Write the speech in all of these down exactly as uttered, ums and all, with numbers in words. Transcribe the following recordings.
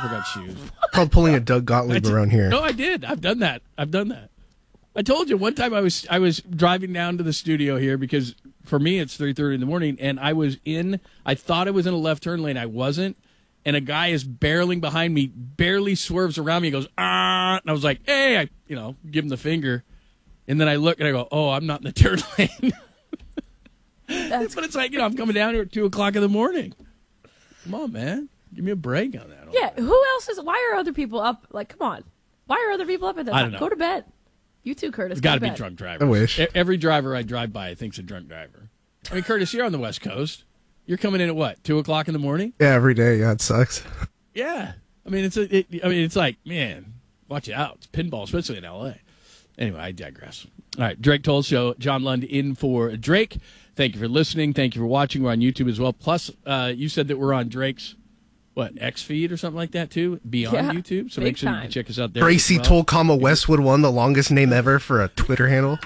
forgot shoes. Called pulling a Doug Gottlieb around here. No, I did. I've done that. I've done that. I told you one time I was I was driving down to the studio here because for me it's three thirty in the morning, and I was in. I thought I was in a left turn lane. I wasn't, and a guy is barreling behind me, barely swerves around me. He goes ah, and I was like, hey, I you know give him the finger, and then I look and I go, oh, I'm not in the turn lane. But it's like, you know, I'm coming down here at two o'clock in the morning. Come on, man, give me a break on that. Yeah, who else is? Why are other people up? Like, come on, why are other people up at that I time? don't know. Go to bed. You too, Curtis. It's got to to be bed. drunk drivers. I wish. E- Every driver I drive by, I think's a drunk driver. I mean, Curtis, you're on the West Coast. You're coming in at what? Two o'clock in the morning? Yeah, every day. Yeah, it sucks. Yeah. I mean, it's a, it, I mean, it's like, man, watch out. It's pinball, especially in L A. Anyway, I digress. All right, Drake Toll Show. John Lund in for Drake. Thank you for listening. Thank you for watching. We're on YouTube as well. Plus, uh, you said that we're on Drake's what X feed or something like that too, beyond Yeah, YouTube. So big make sure time. you check us out there. Tracy as well. Toll, comma Westwood One, the longest name ever for a Twitter handle.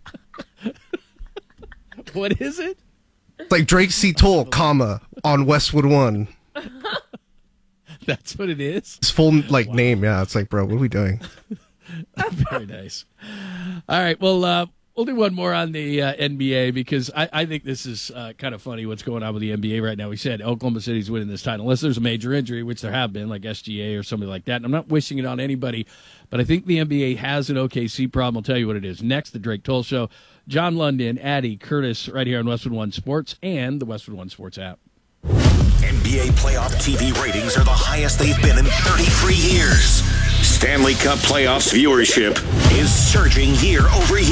What is it? It's like Drake C. Toll, comma on Westwood One. That's what it is. His full like name. Yeah, it's like, bro, what are we doing? Very nice. All right. Well, uh, we'll do one more on the uh, N B A because I, I think this is uh, kind of funny what's going on with the N B A right now. We said Oklahoma City's winning this title unless there's a major injury, which there have been, like S G A or somebody like that. And I'm not wishing it on anybody, but I think the N B A has an O K C problem. I'll tell you what it is. Next, the Drake Toll Show. John London, Addy, Curtis, right here on Westwood One Sports and the Westwood One Sports app. N B A playoff T V ratings are the highest they've been in thirty-three years. Stanley Cup playoffs viewership is surging year over year.